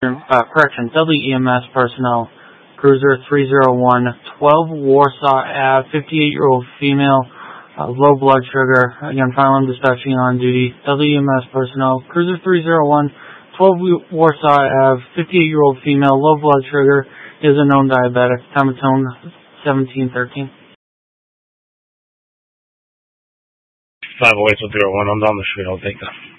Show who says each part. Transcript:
Speaker 1: correction, WEMS personnel, Cruiser 301, 12 Warsaw Ave, 58-year-old female, low blood sugar. Again, final dispatching on duty. WEMS personnel, Cruiser 301, 12 Warsaw Ave, 58-year-old female, low blood sugar, is a known diabetic. Time of tone 1713.
Speaker 2: 50801, I'm down the street, I'll take that.